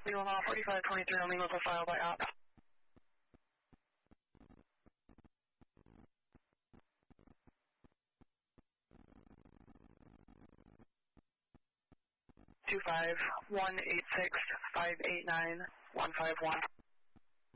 Legal Law 4523 only was a file by app. 25186589151.